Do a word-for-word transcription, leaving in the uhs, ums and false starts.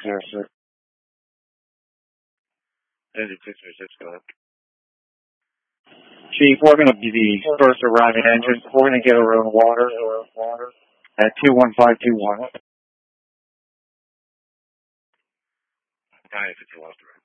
Yes, sir. Engine six three six, go ahead. Chief, we're going to be the first arriving engine. We're going to get our own water at two one five two one. nine fifty lost direct.